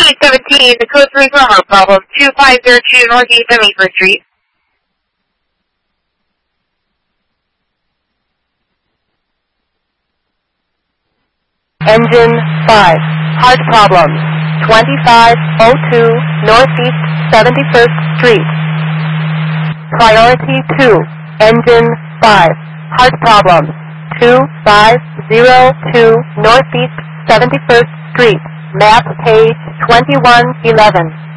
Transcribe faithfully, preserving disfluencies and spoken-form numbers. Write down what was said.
twenty seventeen, the code three for heart problem, two five zero two Northeast seventy-first Street. Engine five, heart problem, twenty-five oh two Northeast seventy-first Street. Priority two, Engine five, heart problem, two five zero two Northeast seventy-first Street. Map page twenty-one eleven.